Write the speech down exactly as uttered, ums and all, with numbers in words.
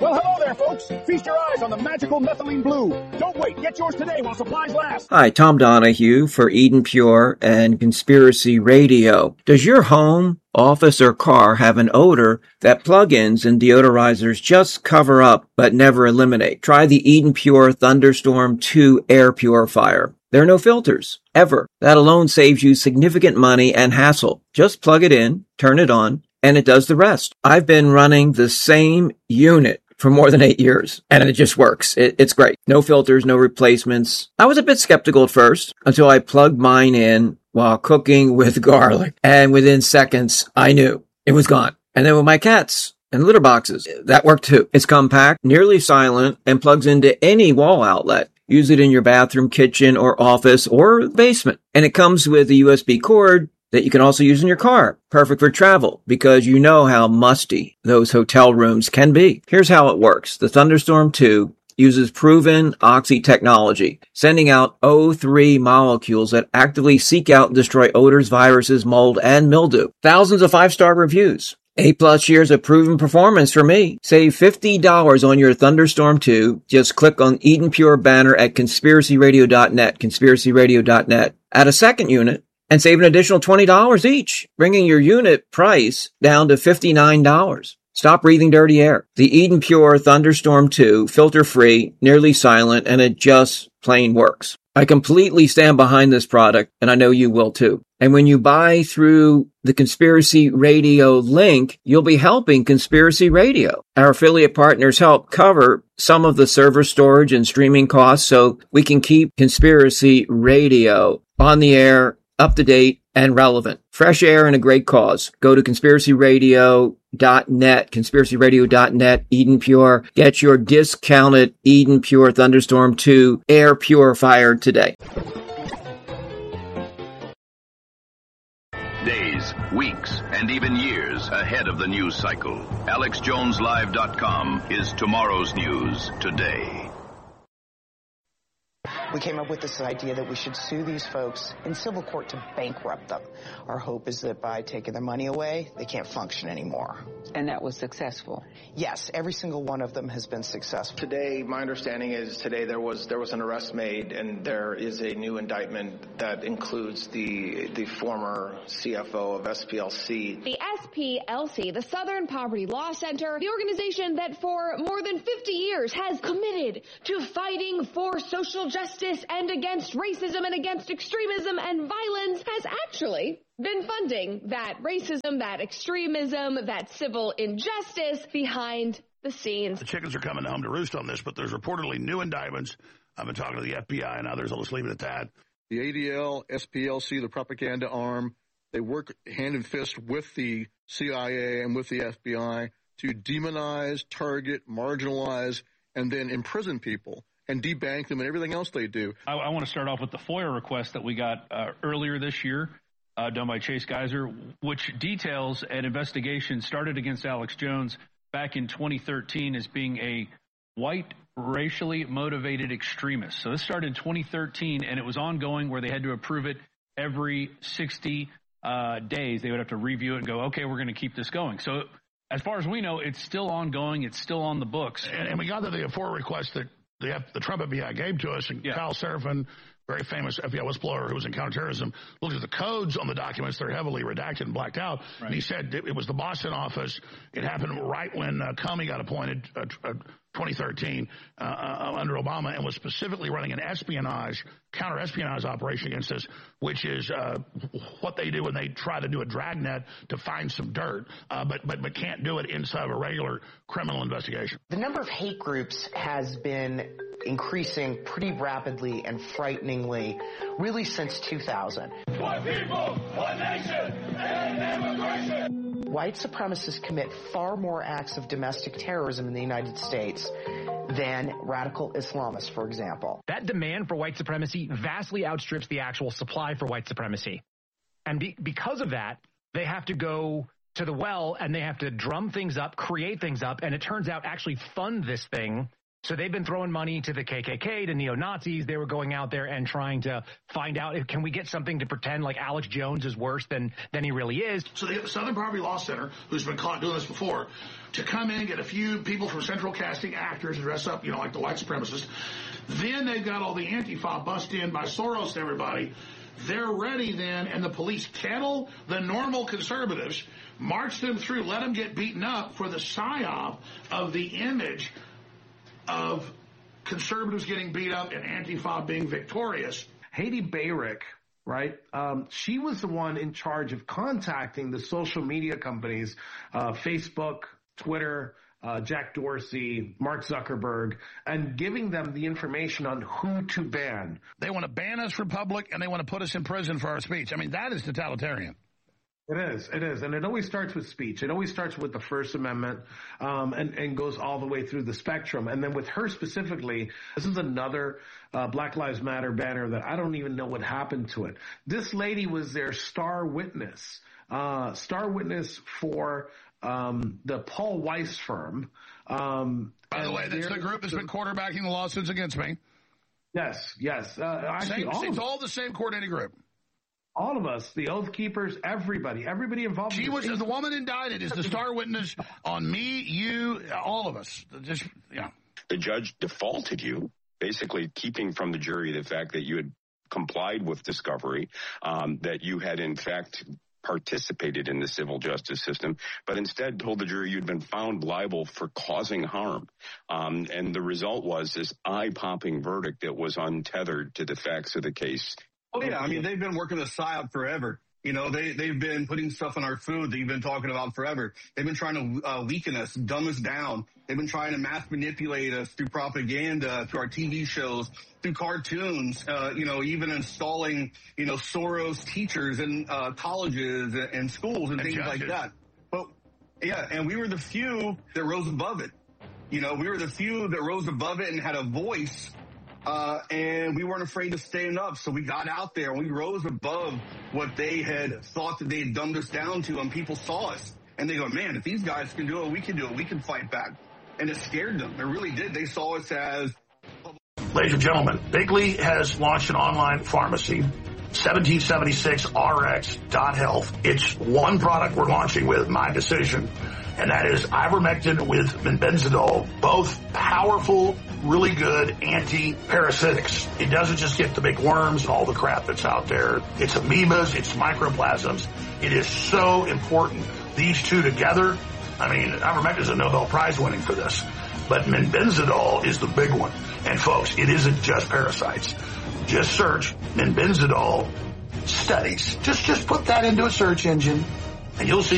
Well, hello there, folks. Feast your eyes on the magical methylene blue. Don't wait. Get yours today while supplies last. Hi, Tom Donahue for Eden Pure and Conspiracy Radio. Does your home, office, or car have an odor that plug-ins and deodorizers just cover up but never eliminate? Try the Eden Pure Thunderstorm two air purifier. There are no filters, ever. That alone saves you significant money and hassle. Just plug it in, turn it on, and it does the rest. I've been running the same unit for more than eight years, and it just works. It, it's great. No filters, no replacements. I was a bit skeptical at first until I plugged mine in while cooking with garlic, and within seconds, I knew it was gone. And then with my cats and litter boxes, that worked too. It's compact, nearly silent, and plugs into any wall outlet. Use it in your bathroom, kitchen, or office, or basement. And it comes with a U S B cord that you can also use in your car. Perfect for travel, because you know how musty those hotel rooms can be. Here's how it works. The Thunderstorm two uses proven oxy technology, sending out O three molecules that actively seek out and destroy odors, viruses, mold, and mildew. Thousands of five-star reviews. Eight plus years of proven performance for me. Save fifty dollars on your Thunderstorm two. Just click on Eden Pure banner at conspiracy radio dot net, conspiracy radio dot net. Add a second unit and save an additional twenty dollars each, bringing your unit price down to fifty-nine dollars. Stop breathing dirty air. The Eden Pure Thunderstorm two, filter-free, nearly silent, and it just plain works. I completely stand behind this product, and I know you will too. And when you buy through the Conspiracy Radio link, you'll be helping Conspiracy Radio. Our affiliate partners help cover some of the server storage and streaming costs so we can keep Conspiracy Radio on the air, up to date, and relevant. Fresh air and a great cause. Go to conspiracy radio dot net, conspiracy radio dot net, Eden Pure. Get your discounted Eden Pure Thunderstorm two air purifier today. Days, weeks, and even years ahead of the news cycle. Alex Jones Live dot com is tomorrow's news today. We came up with this idea that we should sue these folks in civil court to bankrupt them. Our hope is that by taking their money away, they can't function anymore. And that was successful? Yes, every single one of them has been successful. Today, my understanding is today there was there was an arrest made, and there is a new indictment that includes the the former C F O of S P L C. The S P L C, the Southern Poverty Law Center, the organization that for more than fifty years has committed to fighting for social justice and against racism and against extremism and violence, has actually been funding that racism, that extremism, that civil injustice behind the scenes. The chickens are coming home to roost on this, but there's reportedly new indictments. I've been talking to the F B I and others. I'll just leave it at that. The A D L, S P L C, the propaganda arm, they work hand in fist with the C I A and with the F B I to demonize, target, marginalize, and then imprison people and debank them and everything else they do. I, I want to start off with the FOIA request that we got uh, earlier this year, uh, done by Chase Geiser, which details an investigation started against Alex Jones back in twenty thirteen as being a white, racially motivated extremist. So this started in twenty thirteen, and it was ongoing where they had to approve it every sixty uh, days. They would have to review it and go, okay, we're going to keep this going. So as far as we know, it's still ongoing. It's still on the books. And, and we got to the FOIA request that the, the Trump F B I gave to us, and yeah. Kyle Seraphin, very famous F B I whistleblower who was in counterterrorism, looked at the codes on the documents. They're heavily redacted and blacked out. Right. And he said it, it was the Boston office. It happened right when uh, Comey got appointed, uh, uh, twenty thirteen, uh, uh, under Obama, and was specifically running an espionage, counter-espionage operation against us, which is uh, what they do when they try to do a dragnet to find some dirt, uh, but, but, but can't do it inside of a regular criminal investigation. The number of hate groups has been increasing pretty rapidly and frighteningly, really since two thousand. One people, one nation, and immigration. White supremacists commit far more acts of domestic terrorism in the United States than radical Islamists, for example. That demand for white supremacy vastly outstrips the actual supply for white supremacy. And be- because of that, they have to go to the well and they have to drum things up, create things up, and it turns out actually fund this thing So they've been throwing money to the K K K, to neo-Nazis. They were going out there and trying to find out, if, can we get something to pretend like Alex Jones is worse than, than he really is. So they get the Southern Poverty Law Center, who's been caught doing this before, to come in and get a few people from Central Casting, actors, and dress up, you know, like the white supremacists. Then they've got all the Antifa bust in by Soros and everybody. They're ready then, and the police kettle the normal conservatives, march them through, let them get beaten up for the psyop of the image of conservatives getting beat up and Antifa being victorious. Haiti Bayrick, right? Um, she was the one in charge of contacting the social media companies, uh, Facebook, Twitter, uh, Jack Dorsey, Mark Zuckerberg, and giving them the information on who to ban. They want to ban us from public, and they want to put us in prison for our speech. I mean, that is totalitarian. It is, it is. And it always starts with speech. It always starts with the First Amendment um, and, and goes all the way through the spectrum. And then with her specifically, this is another uh, Black Lives Matter banner that I don't even know what happened to it. This lady was their star witness, uh, star witness for um, the Paul Weiss firm. Um, By the way, that's the group that's been quarterbacking the lawsuits against me. Yes, yes. Uh, actually, same, all it's all the same coordinating group. All of us, the Oath Keepers, everybody, everybody involved. She was the woman indicted is the star witness on me, you, all of us. Just, yeah. The judge defaulted you, basically keeping from the jury the fact that you had complied with discovery, um, that you had in fact participated in the civil justice system, but instead told the jury you'd been found liable for causing harm. Um, and the result was this eye-popping verdict that was untethered to the facts of the case. Oh, yeah. I mean, they've been working a psyop forever. You know, they, they've been putting stuff in our food that you've been talking about forever. They've been trying to uh, weaken us, dumb us down. They've been trying to mass manipulate us through propaganda, through our T V shows, through cartoons, uh, you know, even installing, you know, Soros teachers in uh, colleges and, and schools and, and things judges. like that. But, yeah, and we were the few that rose above it. You know, we were the few that rose above it and had a voice. Uh, and we weren't afraid to stand up. So we got out there and we rose above what they had thought that they had dumbed us down to, and people saw us. And they go, man, if these guys can do it, we can do it. We can fight back. And it scared them. It really did. They saw us as... Ladies and gentlemen, Bigley has launched an online pharmacy, seventeen seventy-six R X dot health. It's one product we're launching with, My Decision, and that is ivermectin with menbenzidol, both powerful, really good anti-parasitics. It doesn't just get the big worms and all the crap that's out there. It's amoebas, it's microplasms. It is so important. These two together, I mean, ivermectin is a Nobel Prize winning for this, but menbenzidol is the big one. And folks, it isn't just parasites. Just search menbenzidol studies. Just, just put that into a search engine and you'll see